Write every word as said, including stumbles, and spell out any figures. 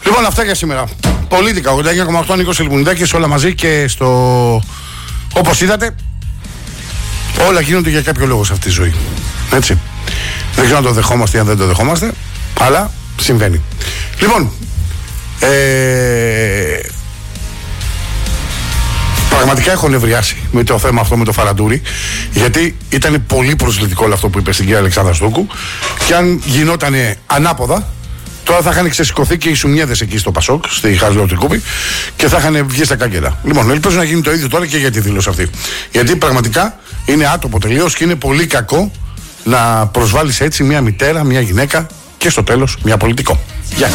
Λοιπόν, αυτά για σήμερα. Πολίτικα, ογδόντα εννιά κόμμα οκτώ Νίκος Ελμουνιδάκης, όλα μαζί και στο. Όπως είδατε, όλα γίνονται για κάποιο λόγο σε αυτή τη ζωή. Έτσι. Δεν ξέρω αν το δεχόμαστε ή αν δεν το δεχόμαστε, αλλά συμβαίνει. Λοιπόν, ε... πραγματικά έχω νευριάσει με το θέμα αυτό με το Φαραντούρι, γιατί ήταν πολύ προσβλητικό όλο αυτό που είπε στην κυρία Αλεξάνδρα Στούκου, και αν γινόταν ανάποδα, τώρα θα είχαν ξεσηκωθεί και οι Σουμιέδες εκεί στο Πασόκ, στη Χαζηλοτρικούπη, και θα είχαν βγει στα κάγκελα. Λοιπόν, ελπίζω να γίνει το ίδιο τώρα και για τη δήλωση αυτή. Γιατί πραγματικά είναι άτομο τελείως και είναι πολύ κακό να προσβάλλεις έτσι μια μητέρα, μια γυναίκα και στο τέλος μια πολιτικό. Γεια.